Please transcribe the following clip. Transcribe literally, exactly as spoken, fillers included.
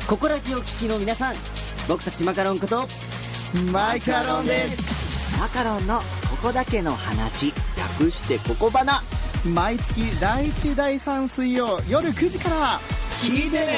ココラジを聞きの皆さん、僕たちマカロンことマイカロンです。 マカロンのここだけの話、略してここばな。 毎月だいいちだいさん水曜夜くじから聞いてね。